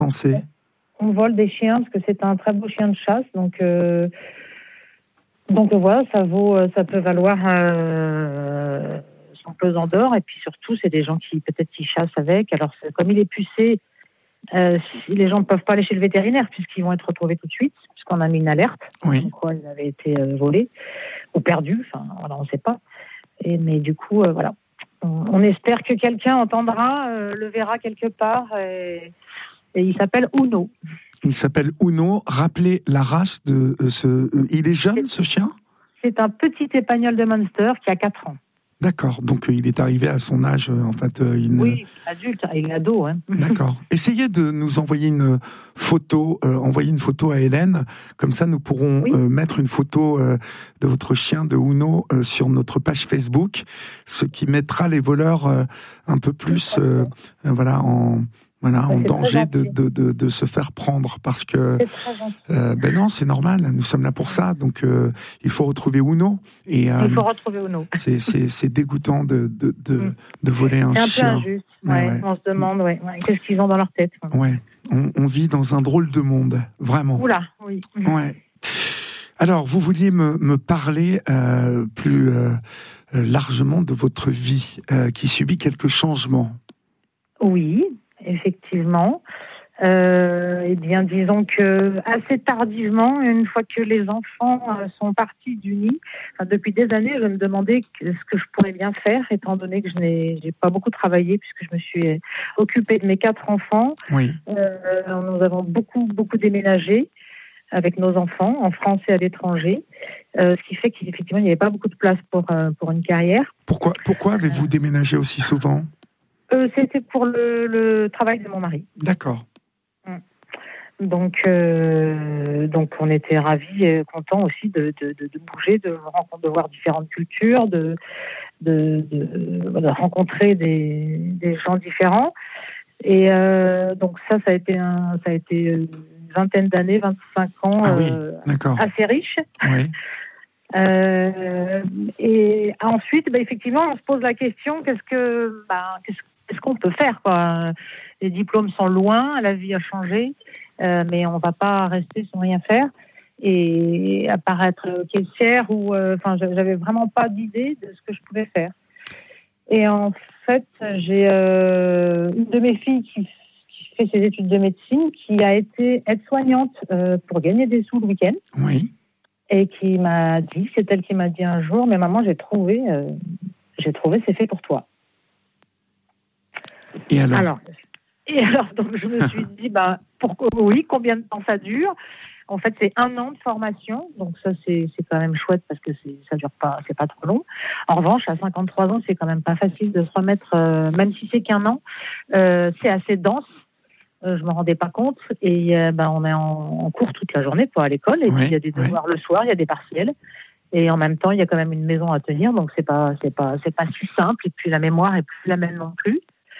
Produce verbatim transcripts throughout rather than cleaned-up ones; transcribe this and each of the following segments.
pensez ? On vole des chiens parce que c'est un très beau chien de chasse, donc euh, donc voilà, ça vaut, ça peut valoir euh, son pesant d'or. Et puis surtout, c'est des gens qui peut-être qui chassent avec. Alors comme il est pucé, euh, si les gens ne peuvent pas aller chez le vétérinaire puisqu'ils vont être retrouvés tout de suite, puisqu'on a mis une alerte. Oui. Comme quoi, il avait été euh, volé ou perdu. Enfin, voilà, on ne sait pas. Et mais du coup, euh, voilà, on, on espère que quelqu'un entendra, euh, le verra quelque part. Et, Et il s'appelle Uno. Il s'appelle Uno. Rappelez la race de euh, ce... Euh, il est jeune, ce chien ? C'est un petit épagnol de Munster qui a quatre ans. D'accord. Donc, euh, il est arrivé à son âge, euh, en fait. Euh, il ne... Oui, adulte, il est ado. Hein. D'accord. Essayez de nous envoyer une photo, euh, envoyer une photo à Hélène. Comme ça, nous pourrons oui. euh, mettre une photo euh, de votre chien, de Uno, euh, sur notre page Facebook, ce qui mettra les voleurs euh, un peu plus, euh, euh, voilà, en... Voilà, en danger de, de, de, de se faire prendre, parce que euh, ben non, c'est normal, nous sommes là pour ça, donc euh, il faut retrouver Uno. Et, euh, il faut retrouver Uno. C'est, c'est, c'est dégoûtant de, de, de, mm. de voler un c'est un chien. C'est un peu injuste, ouais, ouais. On se demande ouais, ouais, qu'est-ce qu'ils ont dans leur tête. Ouais, ouais. On, on vit dans un drôle de monde, vraiment. Oula, oui. Ouais. Alors, vous vouliez me, me parler euh, plus euh, largement de votre vie euh, qui subit quelques changements. Oui. Effectivement. Euh, eh bien, disons que assez tardivement, une fois que les enfants euh, sont partis du nid, enfin, depuis des années, je me demandais ce que je pourrais bien faire, étant donné que je n'ai j'ai pas beaucoup travaillé puisque je me suis occupée de mes quatre enfants. Oui. Euh, nous avons beaucoup beaucoup déménagé avec nos enfants en France et à l'étranger, euh, ce qui fait qu'effectivement il n'y avait pas beaucoup de place pour euh, pour une carrière. Pourquoi pourquoi avez-vous déménagé aussi souvent ? Euh, c'était pour le, le travail de mon mari. D'accord. Donc, euh, donc on était ravis et contents aussi de, de, de, de bouger, de, rencontrer, de voir différentes cultures, de, de, de, de rencontrer des, des gens différents. Et euh, donc ça, ça a été un, ça a été une vingtaine d'années, vingt-cinq ans, ah oui, euh, d'accord. assez riche. Oui. Euh, et ensuite, bah, effectivement, on se pose la question qu'est-ce que, bah, qu'est-ce Qu'est-ce qu'on peut faire, quoi ? Les diplômes sont loin, la vie a changé, euh, mais on ne va pas rester sans rien faire. Et à part être caissière, ou, enfin, euh, j'avais vraiment pas d'idée de ce que je pouvais faire. Et en fait, j'ai euh, une de mes filles qui, qui fait ses études de médecine, qui a été aide-soignante euh, pour gagner des sous le week-end. Oui. Et qui m'a dit, c'est elle qui m'a dit un jour, mais maman, j'ai trouvé, euh, j'ai trouvé, c'est fait pour toi. Et alors, alors Et alors, donc, je me suis dit, bah, pourquoi, oui, combien de temps ça dure ? En fait, c'est un an de formation, donc ça, c'est, c'est quand même chouette parce que c'est, ça dure pas, c'est pas trop long. En revanche, à cinquante-trois ans, c'est quand même pas facile de se remettre, euh, même si c'est qu'un an, euh, c'est assez dense. Euh, je me rendais pas compte, et euh, bah, on est en, en cours toute la journée pour à l'école, et oui, puis il y a des devoirs oui. le soir, il y a des partiels. Et en même temps, il y a quand même une maison à tenir, donc c'est pas, c'est pas, c'est pas si simple. Et puis la mémoire est plus la même non plus.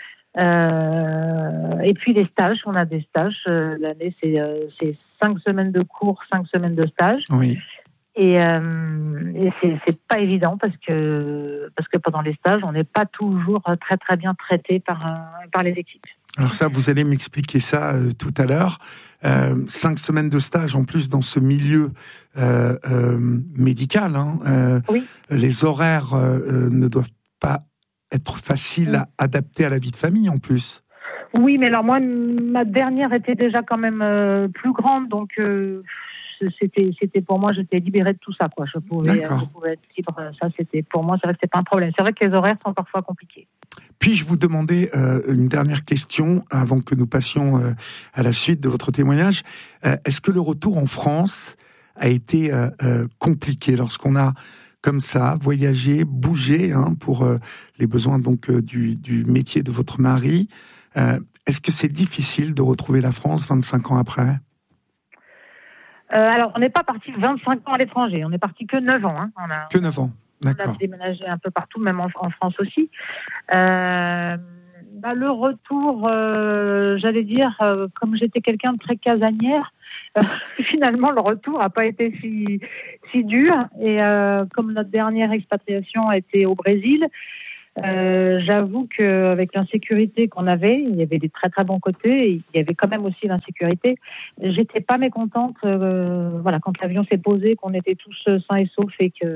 Euh, et puis les stages, on a des stages. Euh, l'année, c'est, euh, c'est cinq semaines de cours, cinq semaines de stage. Oui. Et, euh, et c'est, c'est pas évident parce que parce que pendant les stages, on n'est pas toujours très très bien traité par euh, par les équipes. Alors ça, vous allez m'expliquer ça euh, tout à l'heure. Euh, cinq semaines de stage en plus dans ce milieu euh, euh, médical. Hein, euh, oui. Les horaires euh, ne doivent pas être faciles à adapter à la vie de famille en plus. Oui, mais alors moi, ma dernière était déjà quand même euh, plus grande, donc euh, c'était, c'était pour moi, j'étais libérée de tout ça, quoi. Je pouvais, je pouvais être libre. Ça, c'était pour moi, c'est vrai que c'est pas un problème. C'est vrai que les horaires sont parfois compliqués. Puis-je vous demander euh, une dernière question avant que nous passions euh, à la suite de votre témoignage. Euh, est-ce que le retour en France a été euh, euh, compliqué lorsqu'on a comme ça voyagé, bougé hein, pour euh, les besoins donc euh, du, du métier de votre mari? Euh, est-ce que c'est difficile de retrouver la France vingt-cinq ans après? euh, Alors, on n'est pas parti vingt-cinq ans à l'étranger. On n'est parti que neuf ans. Hein. On a, que neuf ans. D'accord. On a déménagé un peu partout, même en, en France aussi. Euh, bah, le retour, euh, j'allais dire, euh, comme j'étais quelqu'un de très casanière, euh, finalement, le retour n'a pas été si, si dur. Et euh, comme notre dernière expatriation a été au Brésil, Euh, j'avoue qu'avec l'insécurité qu'on avait, il y avait des très très bons côtés, et il y avait quand même aussi l'insécurité. J'étais pas mécontente, euh, voilà, quand l'avion s'est posé, qu'on était tous sains et saufs et que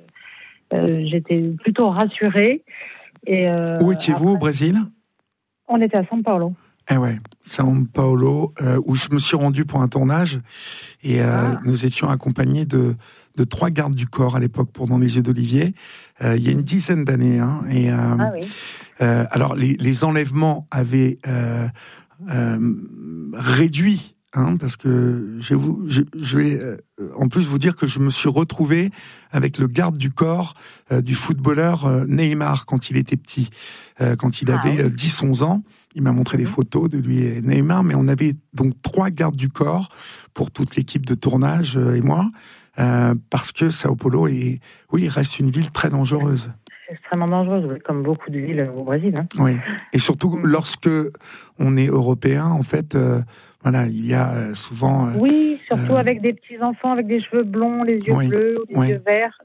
euh, j'étais plutôt rassurée. Et, euh, Où étiez-vous après, au Brésil? On était à São Paulo. Eh ouais, São Paulo, euh, où je me suis rendu pour un tournage, et euh, ah. nous étions accompagnés de, de trois gardes du corps à l'époque pour Dans les yeux d'Olivier, euh, il y a une dizaine d'années. Hein, et, euh, ah oui. euh, alors, les, les enlèvements avaient euh, euh, réduit, hein, parce que je, vous, je, je vais euh, en plus vous dire que je me suis retrouvé avec le garde du corps euh, du footballeur euh, Neymar quand il était petit, euh, quand il avait ah oui. dix onze ans. Il m'a montré des photos de lui et Neymar, mais on avait donc trois gardes du corps pour toute l'équipe de tournage euh, et moi, euh, parce que Sao Paulo est, oui, reste une ville très dangereuse. C'est extrêmement dangereuse, comme beaucoup de villes au Brésil. Hein. Oui, et surtout mmh. lorsque on est européen, en fait, euh, voilà, il y a souvent. Euh, oui, surtout euh, avec des petits enfants avec des cheveux blonds, les yeux oui, bleus, les oui. yeux verts.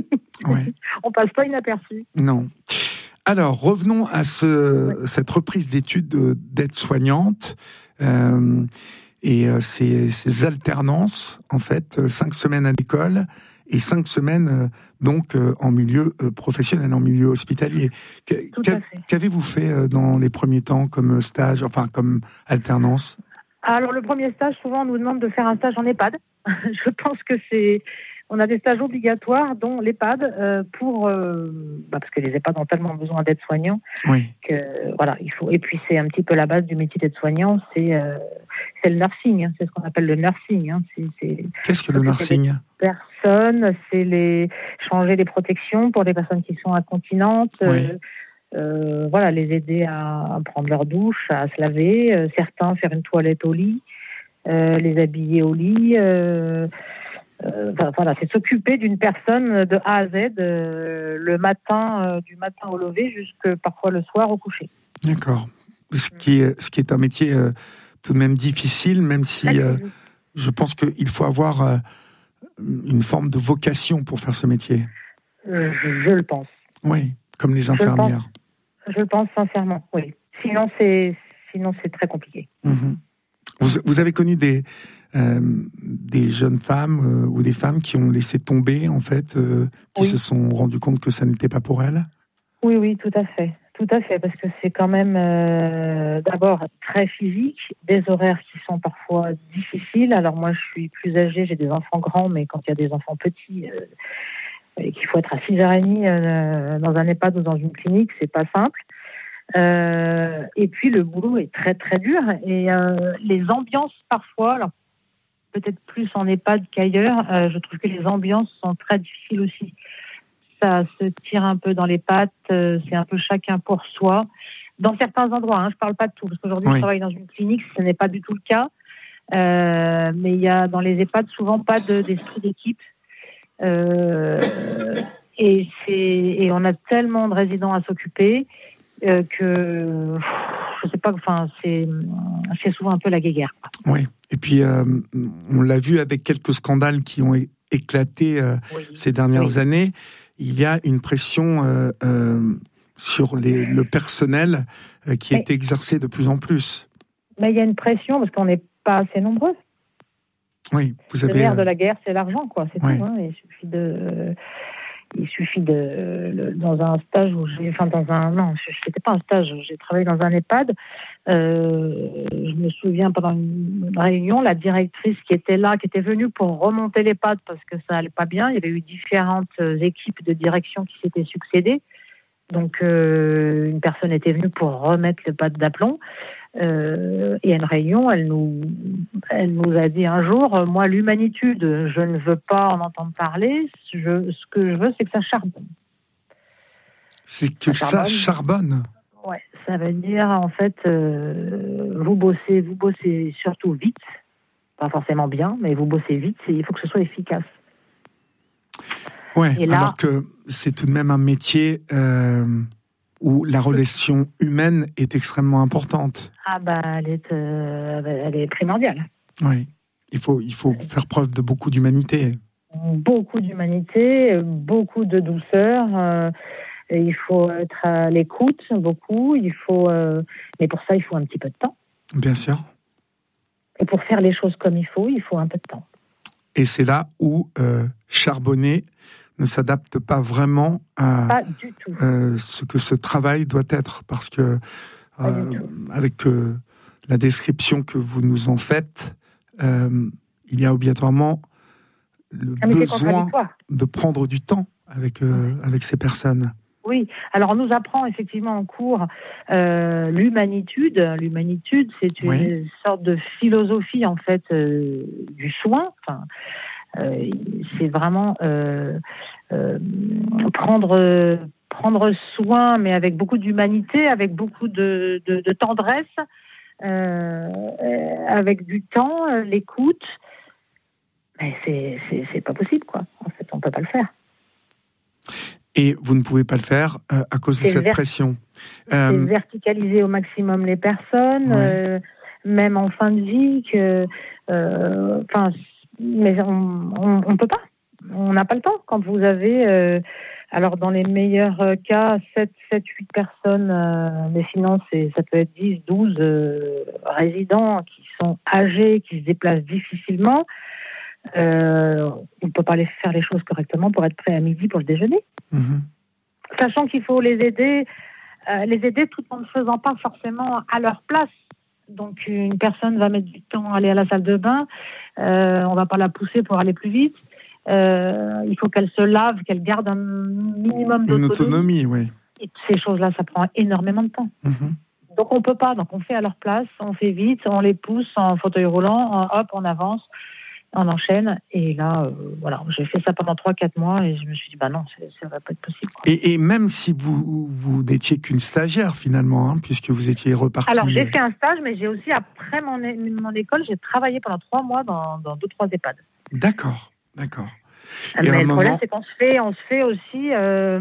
oui. On passe pas inaperçu. Non. Alors, revenons à ce, oui. cette reprise d'études de, d'aide-soignante euh, et euh, ces, ces alternances, en fait, euh, cinq semaines à l'école et cinq semaines euh, donc euh, en milieu euh, professionnel, en milieu hospitalier. Tout Qu'a, à fait. Qu'avez-vous fait euh, dans les premiers temps comme stage, enfin comme alternance? Alors, le premier stage, souvent, on nous demande de faire un stage en EHPAD. Je pense que c'est... On a des stages obligatoires, dont l'EHPAD, euh, pour, euh, bah parce que les EHPAD ont tellement besoin d'aide-soignants. Oui. Que, voilà, il faut. Et puis, c'est un petit peu la base du métier d'aide-soignant, c'est, euh, c'est le nursing. Hein, c'est ce qu'on appelle le nursing. Hein, c'est, c'est, Qu'est-ce que le nursing? Personnes, c'est les, changer les protections pour les personnes qui sont incontinentes. Oui. Euh, euh, voilà, les aider à, à prendre leur douche, à se laver. Euh, certains, faire une toilette au lit. Euh, les habiller au lit. Euh, Euh, voilà, c'est s'occuper d'une personne de A à Z, euh, le matin, euh, du matin au lever, jusque parfois le soir au coucher. D'accord. Ce qui est, ce qui est un métier euh, tout de même difficile, même si euh, je pense qu'il faut avoir euh, une forme de vocation pour faire ce métier. Euh, je, je le pense. Oui, comme les infirmières. Je le pense, je le pense sincèrement, oui. Sinon, c'est, sinon, c'est très compliqué. Mmh. Vous, vous avez connu des... Euh, des jeunes femmes euh, ou des femmes qui ont laissé tomber, en fait, euh, qui oui. se sont rendues compte que ça n'était pas pour elles? Oui, oui, tout à fait. Tout à fait, parce que c'est quand même euh, d'abord très physique, des horaires qui sont parfois difficiles. Alors moi, je suis plus âgée, j'ai des enfants grands, mais quand il y a des enfants petits, euh, et qu'il faut être à six heures trente euh, dans un EHPAD ou dans une clinique, c'est pas simple. Euh, et puis, le boulot est très, très dur. Et euh, les ambiances, parfois... Alors, peut-être plus en EHPAD qu'ailleurs, euh, je trouve que les ambiances sont très difficiles aussi. Ça se tire un peu dans les pattes, euh, c'est un peu chacun pour soi. Dans certains endroits, hein, je ne parle pas de tout, parce qu'aujourd'hui oui. je travaille dans une clinique, ce n'est pas du tout le cas. Euh, mais il y a dans les EHPAD souvent pas de, d'esprit d'équipe. Euh, et, c'est, et on a tellement de résidents à s'occuper euh, que... Je sais pas, enfin, c'est, c'est souvent un peu la guéguerre. Oui, et puis euh, on l'a vu avec quelques scandales qui ont éclaté euh, oui. ces dernières oui. années. Il y a une pression euh, euh, sur les, le personnel euh, qui mais, est exercée de plus en plus. Mais il y a une pression parce qu'on n'est pas assez nombreux. Oui, vous avez. Le nerf de la guerre, c'est l'argent, quoi. C'est oui. tout. Hein. Il suffit de. Euh, Il suffit de, le, dans un stage où j'ai, enfin dans un, non, je n'étais pas un stage, j'ai travaillé dans un EHPAD. Euh, je me souviens pendant une réunion, la directrice qui était là, qui était venue pour remonter l'EHPAD parce que ça allait pas bien. Il y avait eu différentes équipes de direction qui s'étaient succédées. Donc euh, une personne était venue pour remettre l'EHPAD d'aplomb. Euh, et à une réunion, elle nous, elle nous a dit un jour, moi, l'humanitude, je ne veux pas en entendre parler. Je, ce que je veux, c'est que ça charbonne. C'est que ça, ça charbonne. charbonne. Ouais, ça veut dire en fait, euh, vous bossez, vous bossez surtout vite, pas forcément bien, mais vous bossez vite. Et il faut que ce soit efficace. Ouais. Là, alors que c'est tout de même un métier. Euh... où la relation humaine est extrêmement importante. Ah bah, elle est, euh, elle est primordiale. Oui, il faut, il faut faire preuve de beaucoup d'humanité. Beaucoup d'humanité, beaucoup de douceur. Euh, Et il faut être à l'écoute beaucoup. Il faut, euh, mais pour ça, il faut un petit peu de temps. Bien sûr. Et pour faire les choses comme il faut, il faut un peu de temps. Et c'est là où euh, charbonner ne s'adapte pas vraiment à pas du tout. Euh, ce que ce travail doit être, parce que euh, avec euh, la description que vous nous en faites, euh, il y a obligatoirement le ah, besoin de prendre du temps avec, euh, oui. avec ces personnes. Oui, alors on nous apprend effectivement en cours euh, l'humanitude. L'humanitude, c'est une oui. sorte de philosophie en fait euh, du soin. Enfin, euh, c'est vraiment euh, euh, prendre prendre soin, mais avec beaucoup d'humanité, avec beaucoup de, de, de tendresse, euh, avec du temps, l'écoute. Mais c'est, c'est c'est pas possible, quoi. En fait, on peut pas le faire. Et vous ne pouvez pas le faire euh, à cause de c'est cette ver- pression. Euh... C'est verticaliser au maximum les personnes, ouais. euh, même en fin de vie. Que, euh, mais on ne peut pas. On n'a pas le temps. Quand vous avez, euh, alors dans les meilleurs cas, sept, huit personnes, euh, mais sinon c'est, ça peut être dix, douze euh, résidents qui sont âgés, qui se déplacent difficilement. Euh, on ne peut pas les faire les choses correctement pour être prêt à midi pour le déjeuner. Mmh. Sachant qu'il faut les aider, euh, les aider tout en ne faisant pas forcément à leur place. Donc une personne va mettre du temps à aller à la salle de bain, euh, on ne va pas la pousser pour aller plus vite. Euh, il faut qu'elle se lave, qu'elle garde un minimum d'autonomie. Une autonomie, oui. Et ces choses-là, ça prend énormément de temps. Mmh. Donc on ne peut pas, donc on fait à leur place, on fait vite, on les pousse en fauteuil roulant, en, hop, on avance. On enchaîne, et là, euh, voilà, j'ai fait ça pendant trois quatre mois, et je me suis dit, bah non, ça ne va pas être possible. Quoi. Et, et même si vous, vous n'étiez qu'une stagiaire, finalement, hein, puisque vous étiez repartie... Alors, j'ai fait un stage, mais j'ai aussi, après mon, mon école, j'ai travaillé pendant trois mois dans, dans deux, trois EHPAD. D'accord, d'accord. Et mais le moment... problème, c'est qu'on se fait, on se fait aussi... Euh,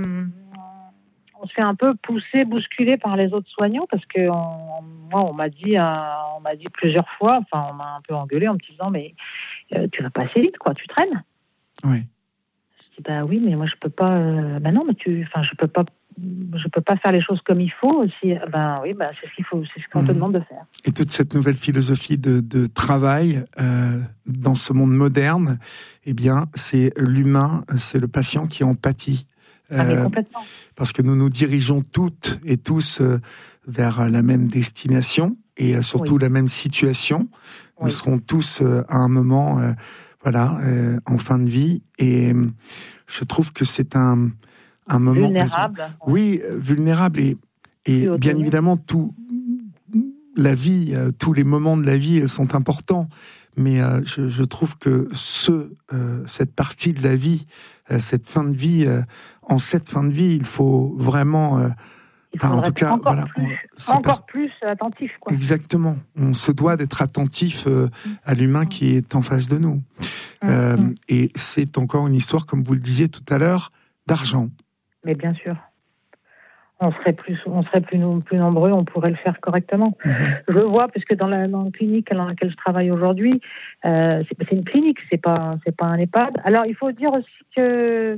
on se fait un peu pousser, bousculer par les autres soignants, parce que on, moi, on m'a dit, euh, on m'a dit plusieurs fois, enfin, on m'a un peu engueulé en me disant, mais euh, tu vas pas assez vite, quoi, tu traînes. Oui. Je dis, bah oui, mais moi, je peux pas, euh, bah non, mais tu, enfin, je peux pas, je peux pas faire les choses comme il faut aussi. Ben oui, bah, c'est ce qu'il faut, c'est ce qu'on mmh. te demande de faire. Et toute cette nouvelle philosophie de, de travail euh, dans ce monde moderne, eh bien, c'est l'humain, c'est le patient qui en pâtit. Ah, mais complètement. Euh, parce que nous nous dirigeons toutes et tous euh, vers la même destination et euh, surtout oui. la même situation. Nous oui. serons tous euh, à un moment, euh, voilà, euh, en fin de vie, et euh, je trouve que c'est un un moment vulnérable. Oui, euh, vulnérable et et bien évidemment tout la vie, euh, tous les moments de la vie sont importants, mais euh, je, je trouve que ce euh, cette partie de la vie, euh, cette fin de vie. Euh, En cette fin de vie, il faut vraiment, euh, enfin, en tout cas, encore voilà, plus, on, encore pas... plus attentif. Quoi. Exactement. On se doit d'être attentif euh, à l'humain qui est en face de nous. Mmh. Euh, mmh. Et c'est encore une histoire, comme vous le disiez tout à l'heure, d'argent. Mais bien sûr. On serait plus, on serait plus, plus nombreux, on pourrait le faire correctement. Mmh. Je le vois, puisque dans la, dans la clinique dans laquelle je travaille aujourd'hui, euh, c'est, c'est une clinique, c'est pas, c'est pas un EHPAD. Alors, il faut dire aussi que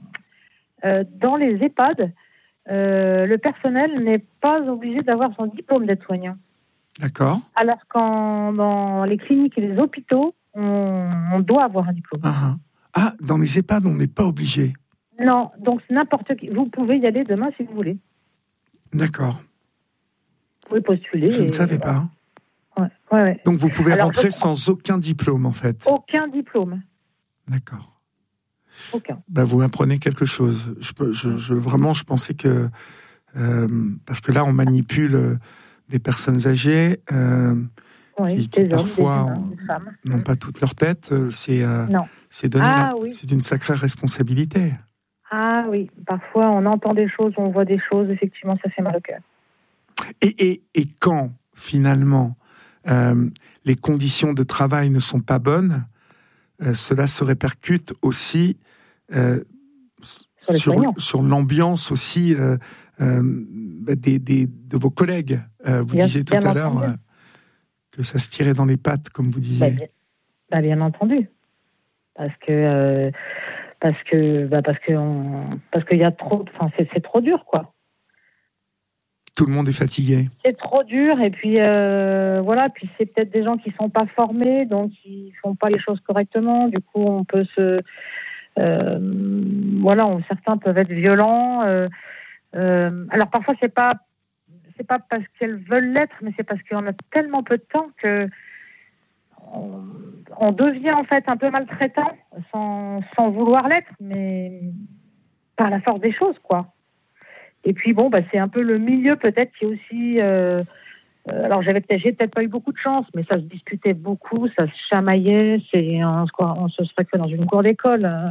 Euh, dans les EHPAD, euh, le personnel n'est pas obligé d'avoir son diplôme d'aide-soignant. D'accord. Alors qu'en dans les cliniques et les hôpitaux, on, on doit avoir un diplôme. Ah, ah, dans les EHPAD, on n'est pas obligé. Non, donc n'importe qui. Vous pouvez y aller demain si vous voulez. D'accord. Vous pouvez postuler. Je ne savais voilà. pas. Ouais, ouais, ouais. Donc vous pouvez Alors, rentrer je... sans aucun diplôme, en fait. Aucun diplôme. D'accord. Aucun. Bah, vous m'apprenez quelque chose. Je, je, je, vraiment, je pensais que... Euh, parce que là, on manipule des personnes âgées euh, oui, qui, qui des parfois hommes, des femmes. n'ont pas toute leur tête. C'est, euh, non. c'est, donner ah, la, oui. c'est une sacrée responsabilité. Ah oui, parfois on entend des choses, on voit des choses, effectivement, ça fait mal au cœur. Et, et, et quand, finalement, euh, les conditions de travail ne sont pas bonnes, euh, cela se répercute aussi euh, sur, sur, sur l'ambiance aussi euh, euh, des, des, de vos collègues. Euh, vous bien, disiez tout à l'heure euh, que ça se tirait dans les pattes, comme vous disiez. Bah, bien, bah, bien entendu. Parce que... Euh, parce que bah parce que on, parce qu'il y a trop, enfin c'est, c'est trop dur quoi. Tout le monde est fatigué. C'est trop dur et puis euh, voilà, puis c'est peut-être des gens qui sont pas formés, donc ils font pas les choses correctement. Du coup, on peut se euh, voilà, on, certains peuvent être violents. Euh, euh, alors parfois c'est pas c'est pas parce qu'elles veulent l'être, mais c'est parce qu'on a tellement peu de temps que on, on devient en fait un peu maltraitant sans, sans vouloir l'être, mais par la force des choses, quoi. Et puis bon, bah, c'est un peu le milieu peut-être qui est aussi... Euh, euh, alors j'avais j'ai peut-être pas eu beaucoup de chance, mais ça se discutait beaucoup, ça se chamaillait, c'est, on, on se serait fait dans une cour d'école. Hein.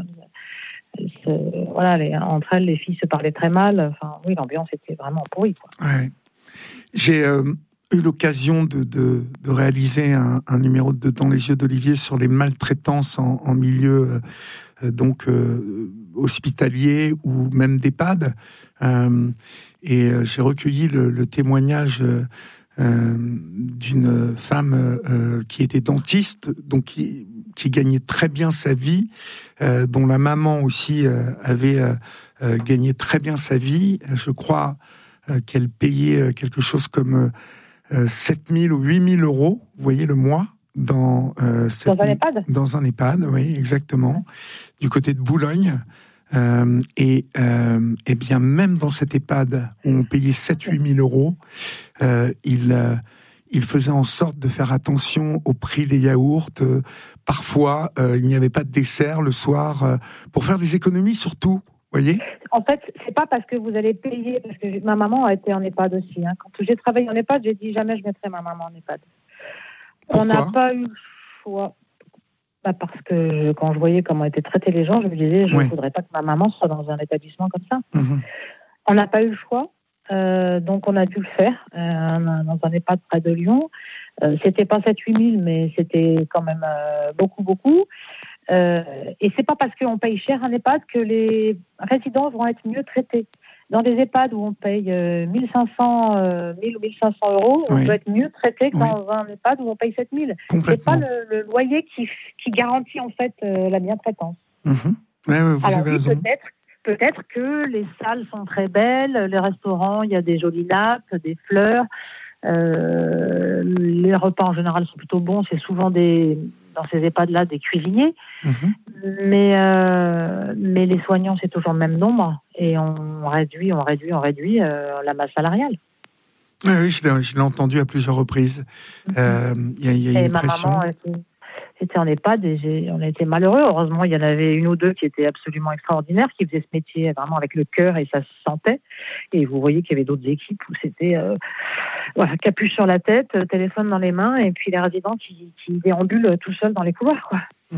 C'est, voilà, les, entre elles, les filles se parlaient très mal. Enfin, oui, l'ambiance était vraiment pourrie, quoi. Ouais. J'ai euh, eu l'occasion de, de, de réaliser un, un numéro de Dans les yeux d'Olivier sur les maltraitances en, en milieu euh, donc euh, hospitalier ou même d'EHPAD. Euh, et euh, j'ai recueilli le, le témoignage euh, euh, d'une femme euh, qui était dentiste, donc qui, qui gagnait très bien sa vie, euh, dont la maman aussi euh, avait euh, euh, gagné très bien sa vie. Je crois euh, qu'elle payait quelque chose comme euh, sept mille ou huit mille euros, vous voyez, le mois, dans, euh, dans un EHPAD. Dans un EHPAD, oui, exactement, ouais. Du côté de Boulogne. Euh, et, euh, et bien, même dans cet EHPAD où on payait sept à huit mille euros, euh, il, euh, il faisait en sorte de faire attention au prix des yaourts. Euh, parfois, euh, il n'y avait pas de dessert le soir, euh, pour faire des économies surtout. Voyez ? En fait, c'est pas parce que vous allez payer, parce que ma maman a été en EHPAD aussi. Hein. Quand j'ai travaillé en EHPAD, j'ai dit jamais je mettrai ma maman en EHPAD. Pourquoi ? On n'a pas eu le choix. Bah parce que quand je voyais comment étaient traités les gens, je me disais, je ne oui. voudrais pas que ma maman soit dans un établissement comme ça. Mmh. On n'a pas eu le choix, euh, donc on a dû le faire euh, dans un EHPAD près de Lyon. Euh, c'était pas sept à huit mille, mais c'était quand même euh, beaucoup, beaucoup. Euh, et c'est pas parce qu'on paye cher un EHPAD que les résidents vont être mieux traités. Dans des EHPAD où on paye euh, mille cinq cents, euh, mille ou mille cinq cents euros, on oui. peut être mieux traité que oui. dans un EHPAD où on paye sept mille. C'est pas le, le loyer qui, qui garantit en fait euh, la bientraitance. Mmh. Ouais, ouais, vous Alors avez oui, raison. peut-être, peut-être que les salles sont très belles, les restaurants, il y a des jolies nappes, des fleurs. Euh, les repas en général sont plutôt bons. C'est souvent des dans ces EHPAD-là des cuisiniers. Mmh. Mais, euh, mais les soignants, c'est toujours le même nombre. Et on réduit, on réduit, on réduit euh, la masse salariale. Oui, oui, je l'ai, je l'ai entendu à plusieurs reprises. Il mmh. euh, y a, y a et une ma pression. Maman était, était en EHPAD et j'ai, on était malheureux. Heureusement, il y en avait une ou deux qui étaient absolument extraordinaires, qui faisaient ce métier vraiment avec le cœur et ça se sentait. Et vous voyez qu'il y avait d'autres équipes où c'était euh, voilà, capuche sur la tête, téléphone dans les mains et puis les résidents qui, qui déambulent tout seuls dans les couloirs, quoi. Mmh.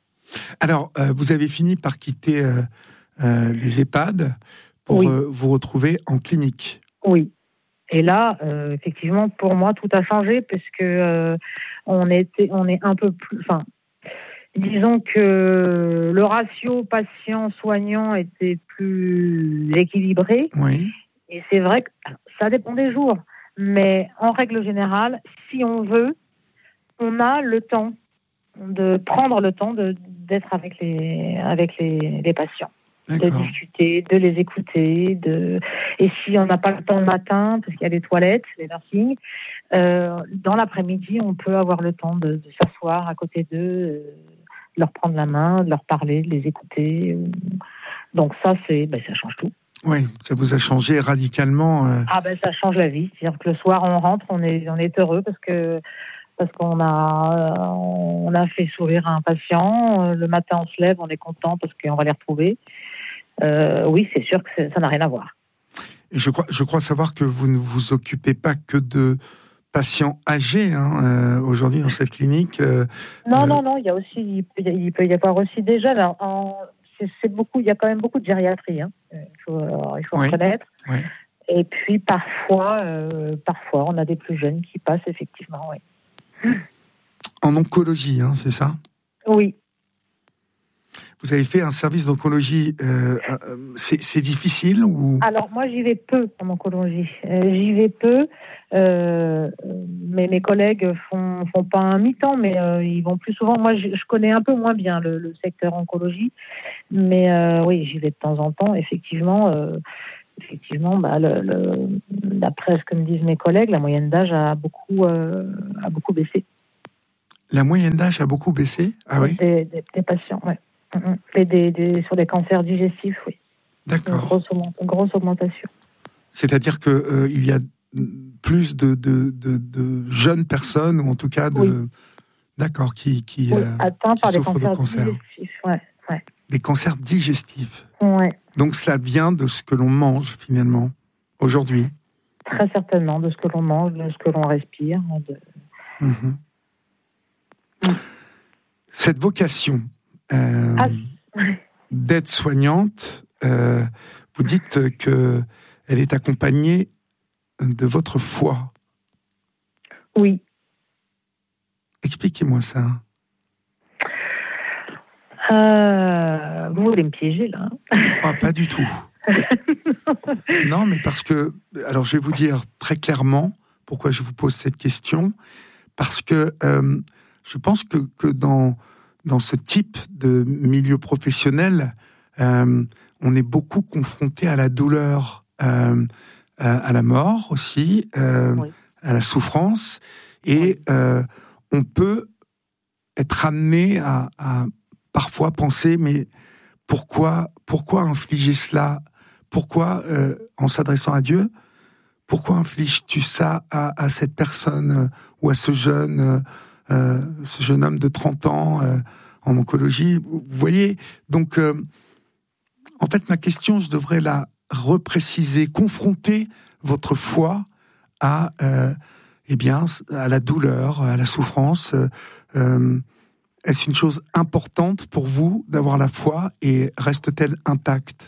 Alors, euh, vous avez fini par quitter euh, euh, les EHPAD pour oui. euh, vous retrouver en clinique. Oui. Et là, euh, effectivement, pour moi, tout a changé puisque euh, on était, on est un peu plus. Enfin, disons que le ratio patient-soignant était plus équilibré. Oui. Et c'est vrai que ça dépend des jours, mais en règle générale, si on veut, on a le temps de prendre le temps de, d'être avec les, avec les, les patients. D'accord. De discuter, de les écouter, de... et si on n'a pas le temps le matin, parce qu'il y a les toilettes, les nursing, euh, dans l'après-midi, on peut avoir le temps de, de s'asseoir à côté d'eux, euh, de leur prendre la main, de leur parler, de les écouter. Donc ça, c'est, ben, ça change tout. Oui, ça vous a changé radicalement. Euh... Ah ben ça change la vie. C'est-à-dire que le soir, on rentre, on est, on est heureux parce que parce qu'on a, on a fait sourire un patient. Le matin, on se lève, on est content parce qu'on va les retrouver. Euh, oui, c'est sûr que ça n'a rien à voir. Et je crois, je crois savoir que vous ne vous occupez pas que de patients âgés hein, euh, aujourd'hui dans cette clinique. Euh, non, euh... non, non. Il y a aussi, il peut, il peut y avoir aussi des jeunes. Alors, en, c'est, c'est beaucoup. Il y a quand même beaucoup de gériatrie. Hein. Il faut, alors, il faut oui. reconnaître. Oui. Et puis parfois, euh, parfois, on a des plus jeunes qui passent effectivement. Oui. En oncologie, hein, c'est ça ? Oui. vous avez fait un service d'oncologie. Euh, euh, c'est, c'est difficile ou... Alors moi j'y vais peu en oncologie. Euh, j'y vais peu, euh, mais mes collègues font font pas un mi-temps, mais euh, ils vont plus souvent. Moi je, je connais un peu moins bien le, le secteur oncologie, mais euh, oui j'y vais de temps en temps. Effectivement, euh, effectivement, bah, le, le, d'après ce que me disent mes collègues, la moyenne d'âge a beaucoup euh, a beaucoup baissé. La moyenne d'âge a beaucoup baissé. Ah oui. Des, des, des patients, oui. Et des, des, sur des cancers digestifs, oui. D'accord. Une grosse, une grosse augmentation. C'est-à-dire qu'il euh, y a plus de, de, de, de jeunes personnes, ou en tout cas de... Oui. D'accord, qui, qui, oui, euh, atteints qui par des souffrent cancers de cancer. digestifs. Ouais, ouais. Des cancers digestifs. Ouais. Donc cela vient de ce que l'on mange finalement, aujourd'hui. Très certainement, de ce que l'on mange, de ce que l'on respire. De... Mmh. Mmh. Cette vocation euh, ah. d'être soignante, euh, vous dites qu'elle est accompagnée de votre foi. Oui. Expliquez-moi ça. Euh, vous voulez me piéger, là? Ah, pas du tout. Non, mais parce que... Alors, je vais vous dire très clairement pourquoi je vous pose cette question. Parce que euh, je pense que, que dans, dans ce type de milieu professionnel, euh, on est beaucoup confronté à la douleur, euh, à, à la mort aussi, euh, oui. à la souffrance. Et oui. euh, on peut être amené à, à parfois penser, mais pourquoi, pourquoi infliger cela? Pourquoi, euh, en s'adressant à Dieu, pourquoi infliges-tu ça à, à cette personne euh, ou à ce jeune, euh, ce jeune homme de trente ans euh, en oncologie? Vous voyez, donc, euh, en fait, ma question, je devrais la repréciser, confronter votre foi à, euh, eh bien, à la douleur, à la souffrance. Euh, est-ce une chose importante pour vous d'avoir la foi et reste-t-elle intacte?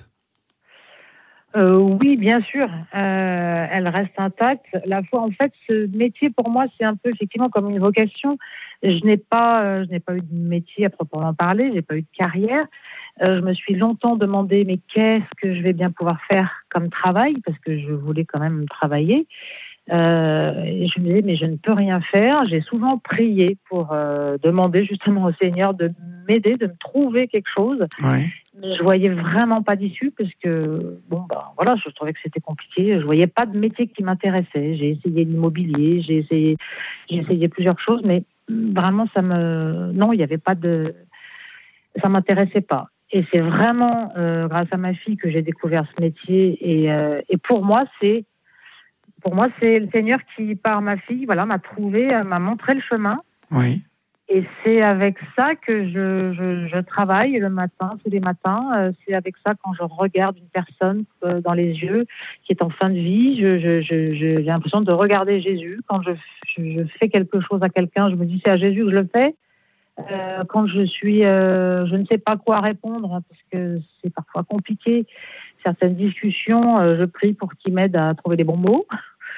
Euh, oui, bien sûr, euh, elle reste intacte. La foi, en fait, ce métier pour moi, c'est un peu effectivement comme une vocation. Je n'ai pas, euh, je n'ai pas eu de métier à proprement parler, j'ai pas eu de carrière. Euh, je me suis longtemps demandé, mais qu'est-ce que je vais bien pouvoir faire comme travail, parce que je voulais quand même travailler. Euh, et je me disais, mais je ne peux rien faire. J'ai souvent prié pour euh, demander justement au Seigneur de m'aider, de me trouver quelque chose. Ouais. Mais je voyais vraiment pas d'issue parce que bon bah voilà, je trouvais que c'était compliqué. Je voyais pas de métier qui m'intéressait. J'ai essayé l'immobilier, j'ai essayé, j'ai essayé plusieurs choses, mais vraiment ça me, non, il y avait pas de, ça m'intéressait pas. Et c'est vraiment euh, grâce à ma fille que j'ai découvert ce métier. Et, euh, et pour moi, c'est, pour moi, c'est le Seigneur qui, par ma fille, voilà, m'a trouvé, m'a montré le chemin. Oui. Et c'est avec ça que je, je, je travaille le matin, tous les matins. Euh, c'est avec ça quand je regarde une personne euh, dans les yeux qui est en fin de vie. Je, je, je, je, j'ai l'impression de regarder Jésus. Quand je, je, je fais quelque chose à quelqu'un, je me dis c'est à Jésus que je le fais. Euh, quand je suis, euh, je ne sais pas quoi répondre hein, parce que c'est parfois compliqué. Certaines discussions, euh, je prie pour qu'il m'aide à trouver les bons mots.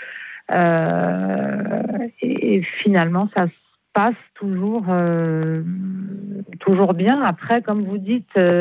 Euh, et, et finalement, ça passe toujours, euh, toujours bien. Après, comme vous dites, euh,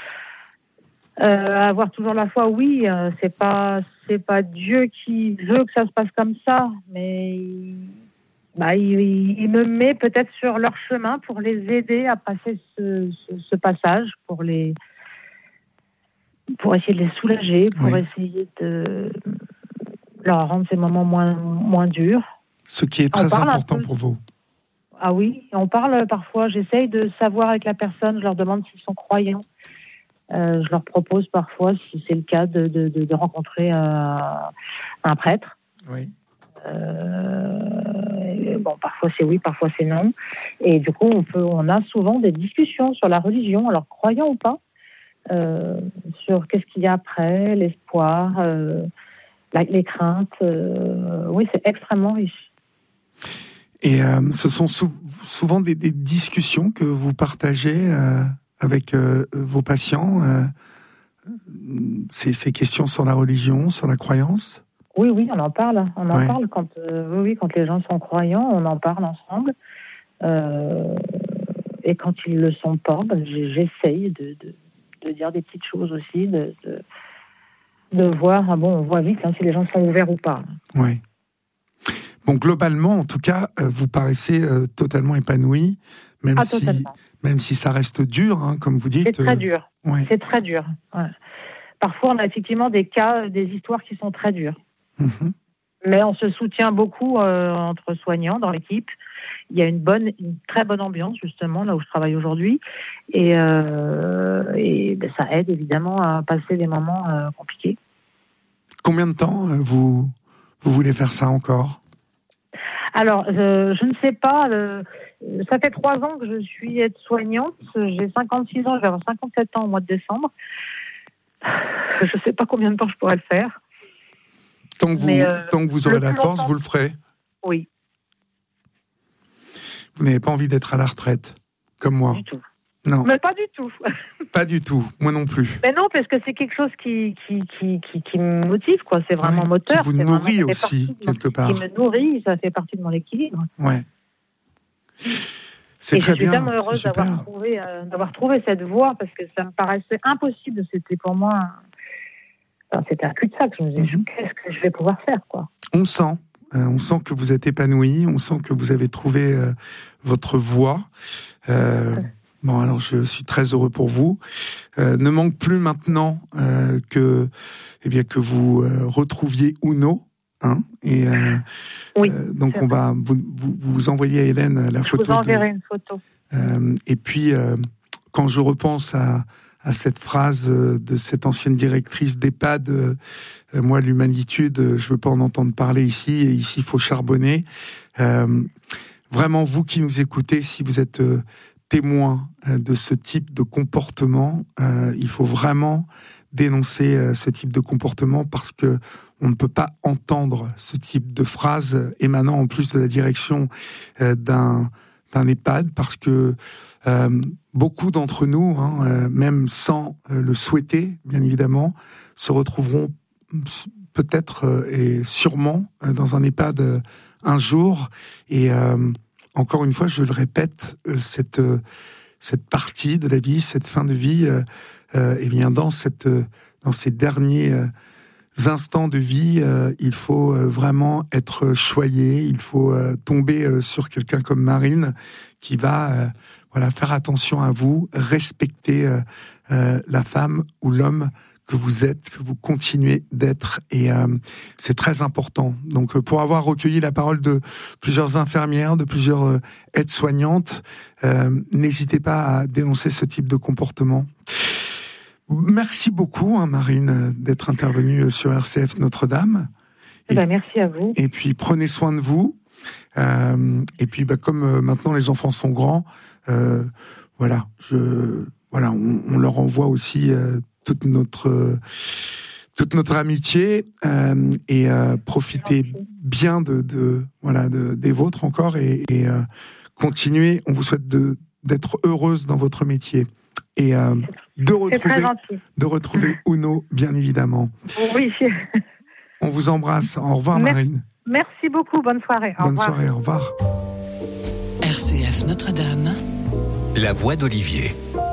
euh, avoir toujours la foi, oui, euh, c'est pas, c'est pas Dieu qui veut que ça se passe comme ça, mais il, bah, il, il me met peut-être sur leur chemin pour les aider à passer ce, ce, ce passage, pour les, pour essayer de les soulager, pour oui. essayer de leur rendre ces moments moins, moins durs. Ce qui est très important pour vous. Ah oui, on parle parfois, j'essaye de savoir avec la personne, je leur demande s'ils sont croyants. Euh, je leur propose parfois, si c'est le cas, de, de, de, de rencontrer euh, un prêtre. Oui. Euh, bon, parfois c'est oui, parfois c'est non. Et du coup, on, peut, on a souvent des discussions sur la religion, alors croyant ou pas, euh, sur qu'est-ce qu'il y a après, l'espoir, euh, la, les craintes. Euh, oui, c'est extrêmement riche. Et euh, ce sont sou- souvent des, des discussions que vous partagez euh, avec euh, vos patients, euh, ces, ces questions sur la religion, sur la croyance? Oui, oui, on en parle. On en ouais. parle quand, euh, oui, oui, quand les gens sont croyants, on en parle ensemble. Euh, et quand ils le sont pas, ben, j'essaye de, de, de dire des petites choses aussi, de, de, de voir, ah bon, on voit vite hein, si les gens sont ouverts ou pas. Oui. Bon, globalement, en tout cas, vous paraissez euh, totalement épanoui, même ah, si, totalement. même si ça reste dur, hein, comme vous dites. C'est très dur. Euh, ouais. C'est très dur. Ouais. Parfois, on a effectivement des cas, des histoires qui sont très dures. Mm-hmm. Mais on se soutient beaucoup euh, entre soignants dans l'équipe. Il y a une bonne, une très bonne ambiance justement là où je travaille aujourd'hui, et, euh, et ben, ça aide évidemment à passer des moments euh, compliqués. Combien de temps euh, vous vous voulez faire ça encore ? Alors, euh, je ne sais pas. Euh, ça fait trois ans que je suis aide-soignante. J'ai cinquante-six ans, je vais avoir cinquante-sept ans au mois de décembre. Je ne sais pas combien de temps je pourrais le faire. Tant que vous, Mais, euh, tant que vous aurez la force, longtemps... vous le ferez. Oui. Vous n'avez pas envie d'être à la retraite, comme moi. Du tout. Non. Mais pas du tout. Pas du tout, moi non plus. Mais non, parce que c'est quelque chose qui, qui, qui, qui, qui me motive, quoi. C'est vraiment ouais, moteur. Qui vous c'est nourrit vraiment, aussi, quelque mon, part. Qui me nourrit, ça fait partie de mon équilibre. Ouais. C'est Et très je suis bien, tellement heureuse d'avoir trouvé, euh, d'avoir trouvé cette voie, parce que ça me paraissait impossible. C'était pour moi... Enfin, c'était un cul-de-sac. Je me disais, mm-hmm. qu'est-ce que je vais pouvoir faire, quoi. On sent. Euh, on sent que vous êtes épanoui. On sent que vous avez trouvé euh, votre voie. Euh, ouais. Bon, alors je suis très heureux pour vous. Euh, ne manque plus maintenant euh, que, eh bien, que vous euh, retrouviez Uno. Hein, et euh, oui, euh, donc on va vous, vous, vous envoyer à Hélène la je photo. Je vous enverrai de, une photo. Euh, et puis euh, quand je repense à, à cette phrase de cette ancienne directrice d'EHPAD, euh, moi l'humanitude, je veux pas en entendre parler ici. Et ici il faut charbonner. Euh, vraiment vous qui nous écoutez, si vous êtes euh, témoin euh, de ce type de comportement, euh, il faut vraiment dénoncer euh, ce type de comportement parce que on ne peut pas entendre ce type de phrase émanant en plus de la direction euh, d'un, d'un EHPAD parce que euh, beaucoup d'entre nous, hein, euh, même sans euh, le souhaiter, bien évidemment, se retrouveront peut-être euh, et sûrement euh, dans un EHPAD euh, un jour. Et euh, encore une fois, je le répète, euh, cette, euh, cette partie de la vie, cette fin de vie, euh, euh, eh bien, dans, cette, euh, dans ces derniers... Euh, instants de vie, euh, il faut euh, vraiment être choyé, il faut euh, tomber euh, sur quelqu'un comme Marine qui va euh, voilà, faire attention à vous, respecter euh, euh, la femme ou l'homme que vous êtes, que vous continuez d'être, et euh, c'est très important. Donc euh, pour avoir recueilli la parole de plusieurs infirmières, de plusieurs euh, aides-soignantes, euh, n'hésitez pas à dénoncer ce type de comportement. Merci beaucoup, hein, Marine, d'être intervenue sur R C F Notre-Dame. Et, ben, merci à vous. Et puis, prenez soin de vous. Euh, et puis, bah, comme euh, maintenant les enfants sont grands, euh, voilà, je, voilà, on, on leur envoie aussi euh, toute notre, euh, toute notre amitié euh, et euh, profitez merci. bien de, de, voilà, de, des vôtres encore et, et euh, continuez. On vous souhaite de, d'être heureuse dans votre métier. Et euh, de retrouver, de retrouver Uno, bien évidemment. Oui. On vous embrasse. Au revoir, merci, Marine. Merci beaucoup. Bonne soirée. Au Bonne revoir. soirée. Au revoir. R C F Notre-Dame. La voix d'Olivier.